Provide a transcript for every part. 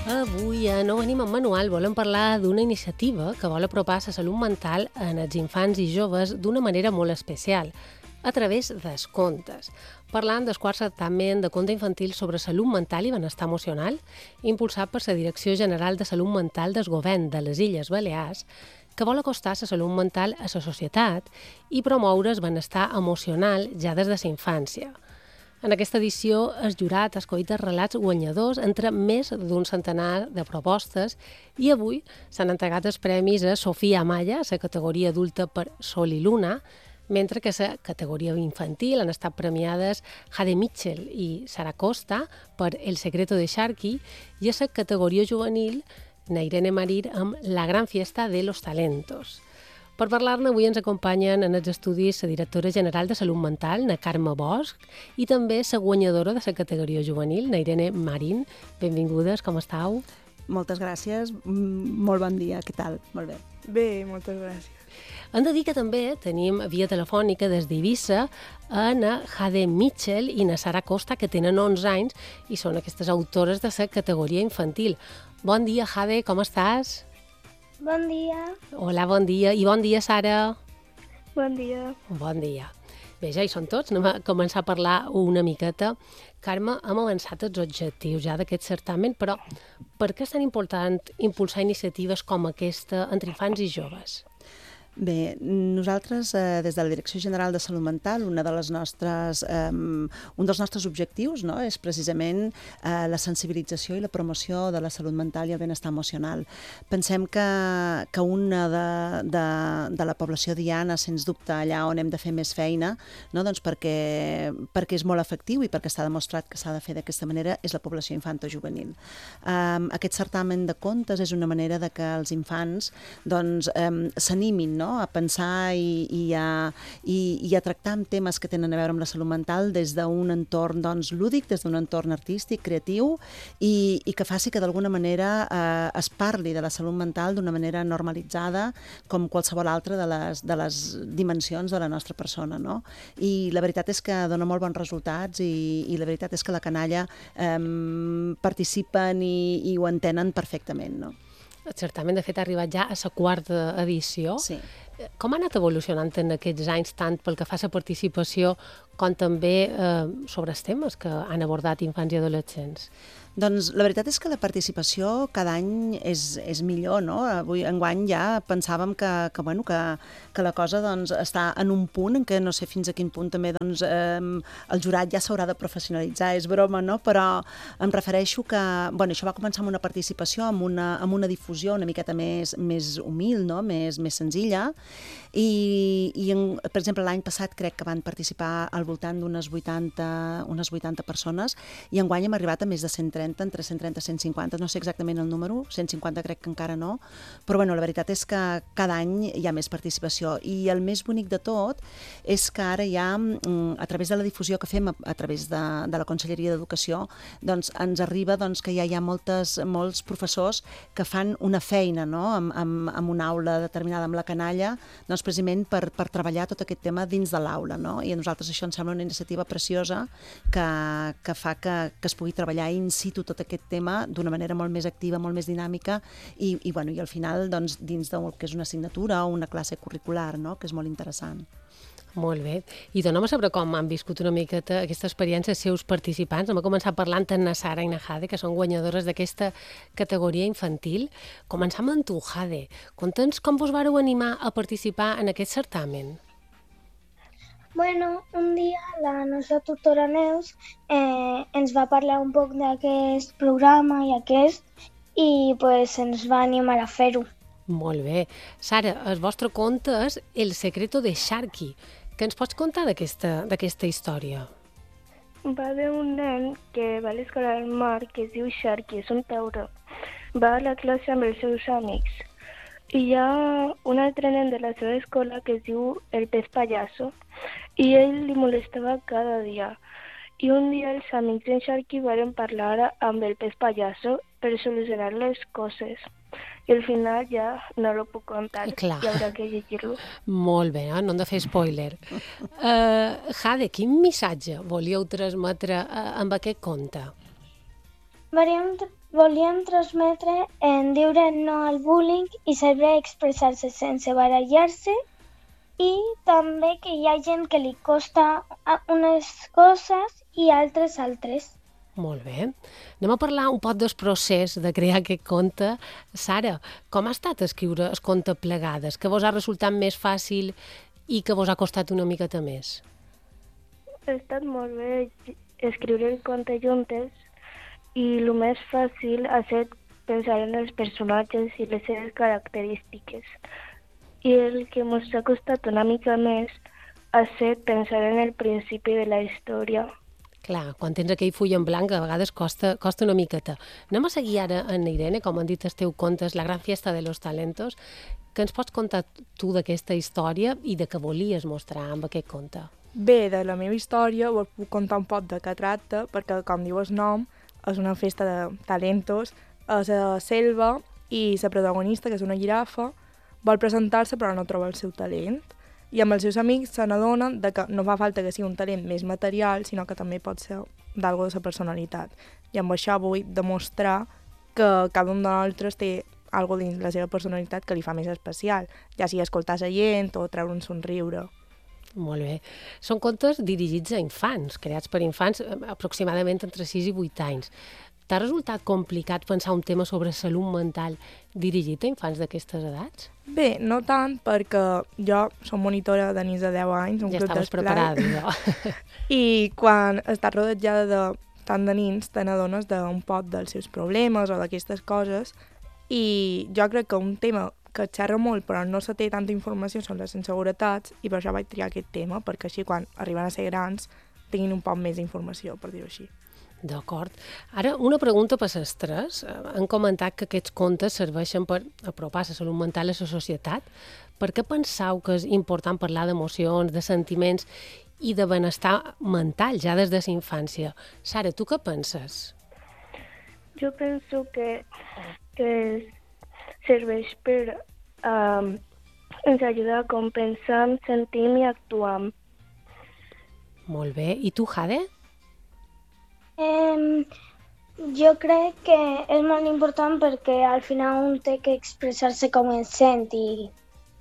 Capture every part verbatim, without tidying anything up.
Avui a No venim amb manual volem parlar d'una iniciativa que vol apropar la salut mental en els infants i joves d'una manera molt especial, a través dels contes. Parlant del quart certamen de conte infantil sobre salut mental i benestar emocional, impulsat per la Direcció General de Salut Mental del Govern de les Illes Balears, que vol acostar la salut mental a la societat i promoure el benestar emocional ja des de la infància. En aquesta edició, el jurat ha escollit els relats guanyadors entre més d'un centenar de propostes i avui s'han entregat els premis a Sofia Amaya, la categoria adulta per Sol i Luna, mentre que a la categoria infantil han estat premiades Jade Mitchell i Sara Costa per El secreto de Sharky i a la categoria juvenil Nairene Marir amb La gran fiesta de los talentos. Per parlar-ne, avui ens acompanyen en els estudis la directora general de Salut Mental, na Carme Bosch, i també la guanyadora de la categoria juvenil, Nairene Marín. Benvingudes, com estàu? Moltes gràcies, molt bon dia, què tal? Molt bé. Bé, moltes gràcies. Hem de dir que també tenim via telefònica des d'Eivissa a na Jade Mitchell i na Sara Costa, que tenen onze anys i són aquestes autores de la categoria infantil. Bon dia, Jade, com estàs? Bon dia. Hola, bon dia. I bon dia, Sara. Bon dia. Bon dia. Bé, ja hi són tots. Anem a començar a parlar una miqueta. Carme, hem avançat els objectius ja d'aquest certamen, però per què és tan important impulsar iniciatives com aquesta entre infants i joves? Bé, nosaltres, eh, des de la Direcció General de Salut Mental, una de les nostres, eh, un dels nostres objectius, no, és precisament eh, la sensibilització i la promoció de la salut mental i el benestar emocional. Pensem que, que una de, de, de la població diana, sens dubte, allà on hem de fer més feina, no, doncs perquè, perquè és molt efectiu i perquè està demostrat que s'ha de fer d'aquesta manera, és la població infantojuvenil. Eh, aquest certamen de contes és una manera de que els infants doncs, eh, s'animin, no?, a pensar i, i, a, i, i a tractar amb temes que tenen a veure amb la salut mental des d'un entorn doncs, lúdic, des d'un entorn artístic, creatiu i, i que faci que d'alguna manera eh, es parli de la salut mental d'una manera normalitzada com qualsevol altra de les, de les dimensions de la nostra persona, no? I la veritat és que dona molt bons resultats i, i la veritat és que la canalla eh, participen i, i ho entenen perfectament, no? El certamen, de fet, ha arribat ja a la quarta edició. Sí. Com ha anat evolucionant en aquests anys, tant pel que fa a la participació com també eh, sobre els temes que han abordat infants i adolescents? Doncs la veritat és que la participació cada any és, és millor, no? Avui, enguany, ja pensàvem que, que, bueno, que, que la cosa doncs, està en un punt en què no sé fins a quin punt també doncs, eh, el jurat ja s'haurà de professionalitzar, és broma, no? Però em refereixo que bueno, això va començar amb una participació, amb una, amb una difusió una miqueta més, més humil, no? més, més senzilla, i, i en, per exemple l'any passat crec que van participar al voltant d'unes vuitanta, unes vuitanta persones i enguany hem arribat a més de cent trenta, entre cent trenta i cent cinquanta, no sé exactament el número, cent cinquanta crec que encara no, però bueno, la veritat és que cada any hi ha més participació i el més bonic de tot és que ara ja a través de la difusió que fem a, a través de, de la Conselleria d'Educació doncs ens arriba doncs, que ja hi ha moltes, molts professors que fan una feina, no? amb, amb, amb una aula determinada amb la canalla, doncs precisament per, per treballar tot aquest tema dins de l'aula, no? I a nosaltres això ens sembla una iniciativa preciosa que, que fa que, que es pugui treballar in situ tot aquest tema d'una manera molt més activa, molt més dinàmica i, i, bueno, i al final doncs, dins del que és una assignatura o una classe curricular, no? Que és molt interessant. Molt bé. I dona'm a saber com han viscut una miqueta aquesta experiència els seus participants. Hem començat parlant amb na Sara i na Jade, que són guanyadores d'aquesta categoria infantil. Començam amb tu, Jade. Conta'ns com vos vareu animar a participar en aquest certamen. Bueno, un dia la nostra tutora Neus eh, ens va parlar un poc d'aquest programa i aquest i pues, ens va animar a fer-ho. Molt bé. Sara, el vostre conte és El secreto de Sharky. Què ens pots contar d'aquesta d'aquesta història? Va haver un nen que va a l'escola del mar que es diu Sharky, és un tauró. Va a la classe amb els seus amics. I hi ha un altre nen de la seva escola que es diu el pez payaso i ell li molestava cada dia. I un dia els amics d'en Sharky van parlar amb el pez payaso per solucionar les coses. I al final ja no lo puc contar, Clar. hi haurà que llegir-lo. Molt bé, no, no hem de fer spoiler. Uh, Jade, quin missatge volíeu transmetre uh, amb aquest conte? volíem, volíem transmetre en diure no al bullying i saber expressar-se sense barallar-se, i també que hi ha gent que li costa unes coses i altres altres. Molt bé. Anem a parlar un poc del procés de crear aquest conte. Sara, com ha estat escriure el conte plegades? Que vos ha resultat més fàcil i que vos ha costat una miqueta més? Ha estat molt bé escriure el conte juntes i el més fàcil ha estat pensar en els personatges i les seves característiques. I el que ens ha costat una mica més ha estat pensar en el principi de la història. Clar, quan tens aquell full en blanc a vegades costa, costa una miqueta. Anem a seguir ara en Irene, com han dit els teus contes, La gran fiesta de los talentos. Què ens pots contar tu d'aquesta història i de què volies mostrar amb aquest conte? Bé, de la meva història vos puc contar un poc de què tracta, perquè, com diu el nom, és una festa de talentos, és a la selva i la protagonista, que és una girafa, vol presentar-se però no troba el seu talent. I amb els seus amics se n'adonen que no fa falta que sigui un talent més material, sinó que també pot ser d'algo de la personalitat. I amb això vull demostrar que cada un de nosaltres té algo dins la seva personalitat que li fa més especial, ja sigui escoltar la gent o treure un somriure. Molt bé. Són contes dirigits a infants, creats per infants aproximadament entre sis i vuit anys. T'ha resultat complicat pensar un tema sobre salut mental dirigit a infants d'aquestes edats? Bé, no tant, perquè jo som monitora de nens de deu anys. Un ja club estaves preparada, jo. I quan estàs rodejada de tant de nens, te n'adones d'un poc dels seus problemes o d'aquestes coses. I jo crec que un tema que et xerra molt però no se té tanta informació són les inseguretats, i per això vaig triar aquest tema, perquè així quan arriben a ser grans tinguin un poc més d'informació, per dir-ho així. D'acord. Ara, una pregunta per l'estrès. Han comentat que aquests contes serveixen per apropar la salut mental a la societat. Per què penseu que és important parlar d'emocions, de sentiments i de benestar mental ja des de la infància? Sara, tu què penses? Jo penso que, que serveix per um, ens ajudar a com pensar, sentim i actuar. Molt bé. I tu, Jade? Eh, jo crec que és molt important perquè al final un té que expressar-se com es sent i...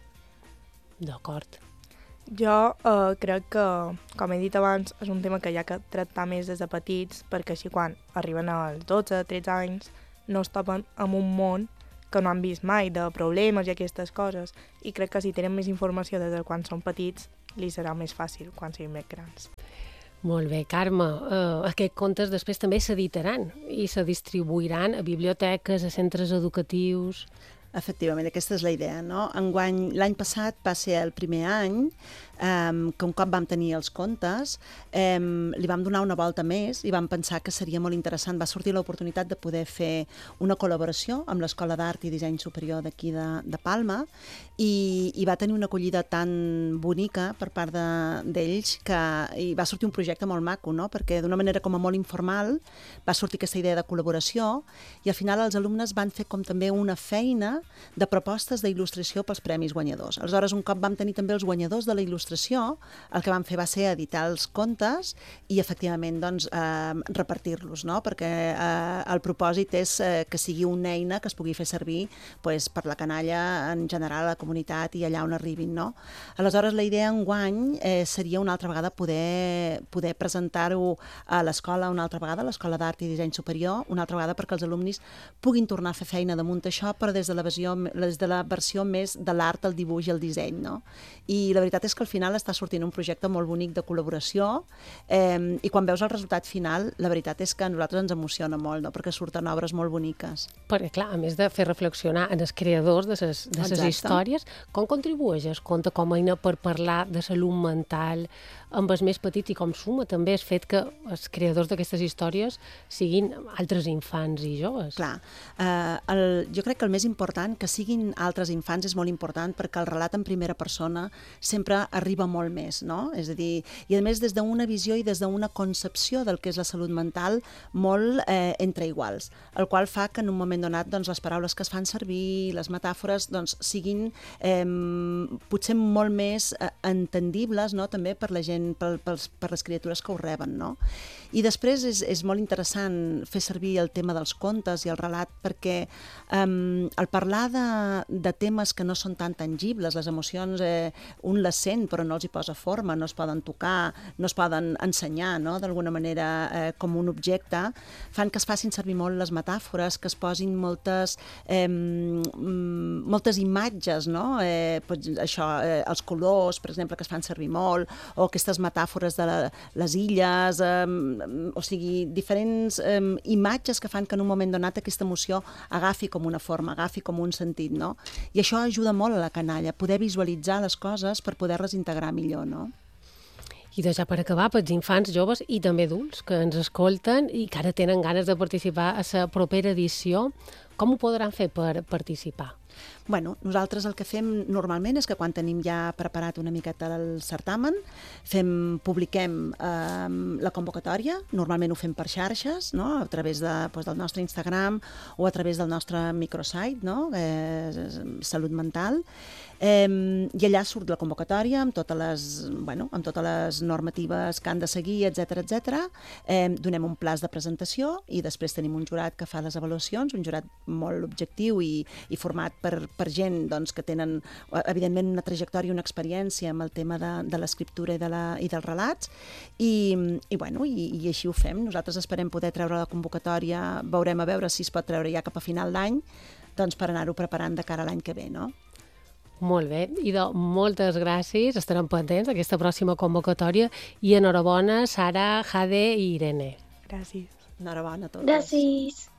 D'acord. Jo eh, crec que, com he dit abans, és un tema que hi ha que tractar més des de petits, perquè així quan arriben als dotze tretze anys no es topen amb un món que no han vist mai, de problemes i aquestes coses. I crec que si tenen més informació des de quan són petits, li serà més fàcil quan siguin més grans. Molt bé, Carme. Uh, aquests contes després també s'editaran i se distribuiran a biblioteques, a centres educatius... Efectivament, aquesta és la idea, no? Enguany, l'any passat va ser el primer any um, que un cop vam tenir els contes, um, li vam donar una volta més i vam pensar que seria molt interessant. Va sortir l'oportunitat de poder fer una col·laboració amb l'Escola d'Art i Disseny Superior d'aquí de, de Palma i, i va tenir una acollida tan bonica per part d'ells que i va sortir un projecte molt maco, no? Perquè d'una manera com a molt informal va sortir aquesta idea de col·laboració i al final els alumnes van fer com també una feina de propostes d'il·lustració pels premis guanyadors. Aleshores, un cop vam tenir també els guanyadors de la il·lustració, el que vam fer va ser editar els contes i, efectivament, doncs, eh, repartir-los, no? Perquè eh, el propòsit és eh, que sigui una eina que es pugui fer servir pues, per la canalla en general, a la comunitat i allà on arribin, no? Aleshores, la idea enguany eh, seria una altra vegada poder, poder presentar-ho a l'escola una altra vegada, a l'Escola d'Art i Disseny Superior, una altra vegada perquè els alumnis puguin tornar a fer feina damunt això, però des de la versió, des de la versió més de l'art, el dibuix i el disseny, no? I la veritat és que al final està sortint un projecte molt bonic de col·laboració eh, i quan veus el resultat final, la veritat és que a nosaltres ens emociona molt, no? Perquè surten obres molt boniques. Perquè, clar, a més de fer reflexionar en els creadors de ses, de ses històries, com contribueix el conte com a eina per parlar de salut mental amb els més petits i com suma també el fet que els creadors d'aquestes històries siguin altres infants i joves? Clar, eh, el, jo crec que el més important important, que siguin altres infants és molt important, perquè el relat en primera persona sempre arriba molt més, no? És a dir, i a més des d'una visió i des d'una concepció del que és la salut mental molt eh, entre iguals, el qual fa que en un moment donat doncs, les paraules que es fan servir, les metàfores, doncs, siguin eh, potser molt més eh, entendibles, no? També per la gent, per, per, per les criatures que ho reben, no? I després és, és molt interessant fer servir el tema dels contes i el relat, perquè um, al parlar de, de temes que no són tan tangibles, les emocions eh, un les sent però no els hi posa forma, no es poden tocar, no es poden ensenyar, no? D'alguna manera eh, com un objecte, fan que es facin servir molt les metàfores, que es posin moltes, eh, moltes imatges, no? Eh, pues, això, eh, els colors, per exemple, que es fan servir molt, o aquestes metàfores de la, les illes, eh, o sigui, diferents eh, imatges que fan que en un moment donat aquesta emoció agafi com una forma, agafi com un sentit, no? I això ajuda molt a la canalla, poder visualitzar les coses per poder-les integrar millor, no? I doncs ja per acabar, pels infants, joves i també adults que ens escolten i que ara tenen ganes de participar a la propera edició, com ho podran fer per participar? Bueno, nosaltres el que fem normalment és que quan tenim ja preparat una miqueta el certamen, fem, publiquem eh, la convocatòria, normalment ho fem per xarxes, no? A través de, doncs, del nostre Instagram o a través del nostre microsite, no? eh, Salut Mental, eh, i allà surt la convocatòria amb totes les, bueno, amb totes les normatives que han de seguir, etcètera, etcètera. Eh, donem un plaç de presentació i després tenim un jurat que fa les avaluacions, un jurat molt objectiu i, i format per, per gent doncs, que tenen, evidentment, una trajectòria i una experiència amb el tema de, de l'escriptura i, de la, i dels relats, i, i, bueno, i, i així ho fem. Nosaltres esperem poder treure la convocatòria, veurem a veure si es pot treure ja cap a final d'any, doncs per anar-ho preparant de cara a l'any que ve, no? Molt bé, idò, moltes gràcies, estarem pendents d'aquesta pròxima convocatòria i enhorabona, Sara, Jade i Irene. Gràcies. Enhorabona a totes. Gràcies.